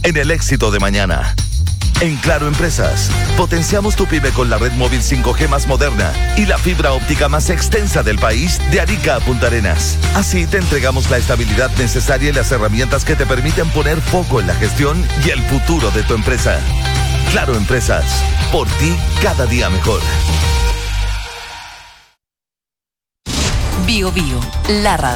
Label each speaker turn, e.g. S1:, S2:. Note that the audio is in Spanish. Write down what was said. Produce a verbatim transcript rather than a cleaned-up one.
S1: en el éxito de mañana. En Claro Empresas, potenciamos tu pyme con la red móvil cinco G más moderna y la fibra óptica más extensa del país, de Arica a Punta Arenas. Así te entregamos la estabilidad necesaria y las herramientas que te permiten poner foco en la gestión y el futuro de tu empresa. Claro Empresas, por ti cada día mejor.
S2: Bio Bio, la radio.